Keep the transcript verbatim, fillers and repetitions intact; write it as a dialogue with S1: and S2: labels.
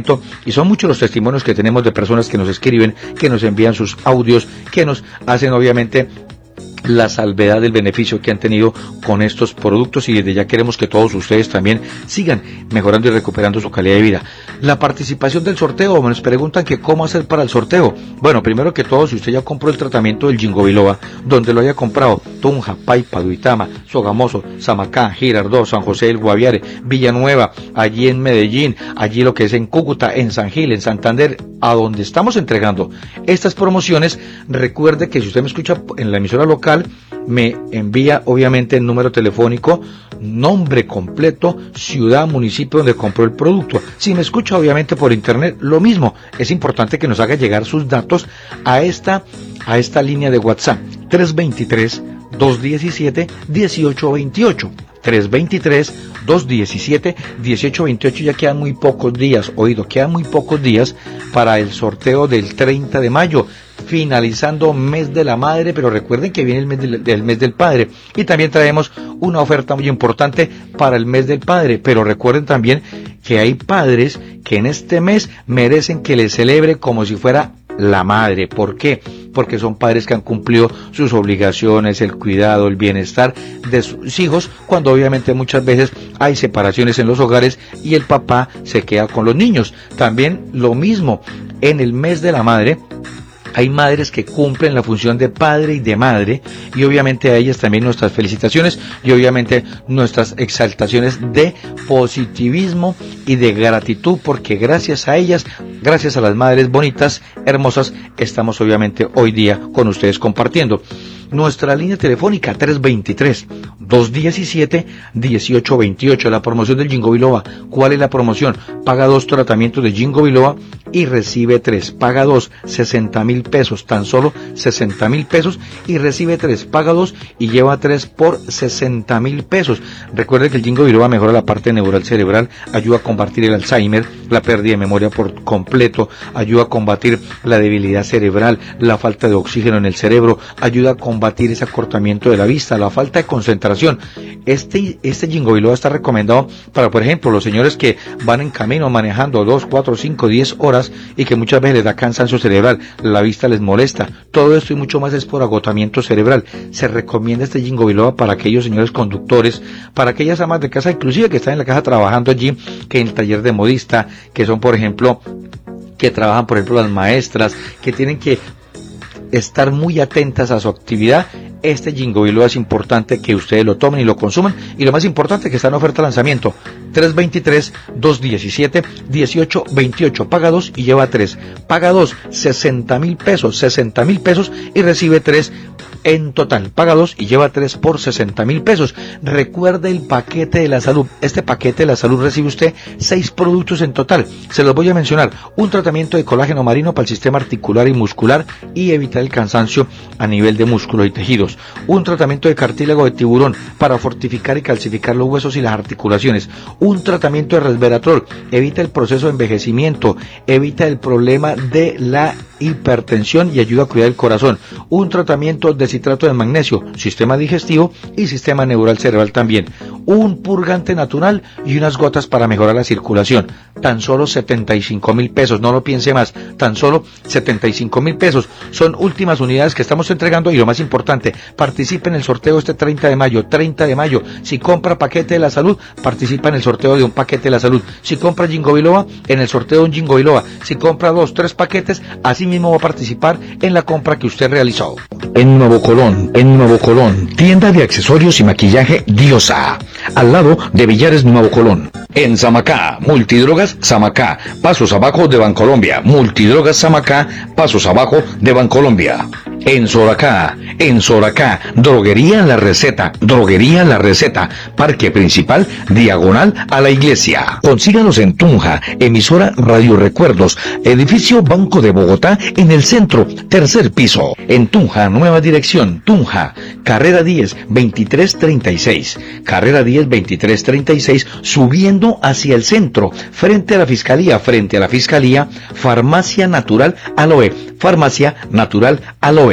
S1: tratamiento, y son muchos los testimonios que tenemos de personas que nos escriben, que nos envían sus audios, que nos hacen obviamente la salvedad del beneficio que han tenido con estos productos, y desde ya queremos que todos ustedes también sigan mejorando y recuperando su calidad de vida. La participación del sorteo, nos preguntan que cómo hacer para el sorteo. Bueno, primero que todo, si usted ya compró el tratamiento del Ginkgo biloba, donde lo haya comprado, Tunja, Paipa, Duitama, Sogamoso, Samacá, Girardot, San José del Guaviare, Villanueva, allí en Medellín, allí lo que es en Cúcuta, en San Gil, en Santander, a donde estamos entregando estas promociones, recuerde que si usted me escucha en la emisora local, me envía obviamente el número telefónico, nombre completo, ciudad, municipio donde compró el producto. Si me escucha obviamente por internet, lo mismo. Es importante que nos haga llegar sus datos a esta, a esta línea de WhatsApp, tres dos tres, dos uno siete, uno ocho dos ocho. tres dos tres, dos uno siete, uno ocho dos ocho. Ya quedan muy pocos días, oído, quedan muy pocos días para el sorteo del treinta de mayo, finalizando mes de la madre, pero recuerden que viene el mes del, del mes del padre, y también traemos una oferta muy importante para el mes del padre, pero recuerden también que hay padres que en este mes merecen que les celebre como si fuera la madre. ¿Por qué? Porque son padres que han cumplido sus obligaciones, el cuidado, el bienestar de sus hijos, cuando obviamente muchas veces hay separaciones en los hogares y el papá se queda con los niños. También lo mismo, en el mes de la madre, hay madres que cumplen la función de padre y de madre, y obviamente a ellas también nuestras felicitaciones y obviamente nuestras exaltaciones de positivismo y de gratitud, porque gracias a ellas, gracias a las madres bonitas, hermosas, estamos obviamente hoy día con ustedes compartiendo. Nuestra línea telefónica tres dos tres, dos uno siete, uno ocho dos ocho, la promoción del Ginkgo biloba. ¿Cuál es la promoción? Paga dos tratamientos de Ginkgo biloba y recibe tres. Paga dos, sesenta mil pesos, tan solo sesenta mil pesos, y recibe tres. Paga dos y lleva tres por sesenta mil pesos. Recuerde que el Ginkgo biloba mejora la parte neural cerebral, ayuda a combatir el Alzheimer, la pérdida de memoria por completo, ayuda a combatir la debilidad cerebral, la falta de oxígeno en el cerebro, ayuda a combatir ese acortamiento de la vista, la falta de concentración. Este, este Ginkgo biloba está recomendado para, por ejemplo, los señores que van en camino manejando dos, cuatro, cinco, diez horas y que muchas veces les da cansancio cerebral, la vista les molesta. Todo esto y mucho más es por agotamiento cerebral. Se recomienda este Ginkgo biloba para aquellos señores conductores, para aquellas amas de casa, inclusive que están en la casa trabajando allí, que en el taller de modista, que son, por ejemplo, que trabajan, por ejemplo, las maestras, que tienen que estar muy atentas a su actividad. Este Ginkgo biloba es importante que ustedes lo tomen y lo consuman, y lo más importante que está en oferta de lanzamiento, tres dos tres, dos uno siete, uno ocho dos ocho, paga dos y lleva tres, paga dos, sesenta mil pesos, sesenta mil pesos y recibe tres en total, paga dos y lleva tres por sesenta mil pesos. Recuerde el paquete de la salud. Este paquete de la salud recibe usted seis productos en total, se los voy a mencionar: un tratamiento de colágeno marino para el sistema articular y muscular y evitar el cansancio a nivel de músculos y tejidos, un tratamiento de cartílago de tiburón para fortificar y calcificar los huesos y las articulaciones, un tratamiento de resveratrol, evita el proceso de envejecimiento, evita el problema de la hipertensión y ayuda a cuidar el corazón, un tratamiento de citrato de magnesio, sistema digestivo y sistema neural cerebral también, un purgante natural y unas gotas para mejorar la circulación. Tan solo setenta y cinco mil pesos, no lo piense más, tan solo setenta y cinco mil pesos. Son últimas unidades que estamos entregando, y lo más importante, participe en el sorteo este treinta de mayo, treinta de mayo. Si compra paquete de la salud, participa en el sorteo de un paquete de la salud. Si compra Ginkgo biloba, en el sorteo de un Ginkgo biloba. Si compra dos, tres paquetes, así mismo va a participar en la compra que usted realizó.
S2: En Nuevo Colón, en Nuevo Colón, tienda de accesorios y maquillaje Diosa, al lado de Villares Nuevo Colón. En Samacá, Multidrogas Samacá, pasos abajo de Bancolombia. Multidrogas Samacá, pasos abajo de Bancolombia. En Soracá, en Soracá, Droguería La Receta, Droguería La Receta, Parque Principal, diagonal a la iglesia. Consíganos en Tunja, emisora Radio Recuerdos, edificio Banco de Bogotá, en el centro, tercer piso. En Tunja, nueva dirección, Tunja, carrera diez, veintitrés treinta y seis, carrera diez, veintitrés treinta y seis, subiendo hacia el centro, frente a la Fiscalía, frente a la Fiscalía, Farmacia Natural Aloe, Farmacia Natural Aloe.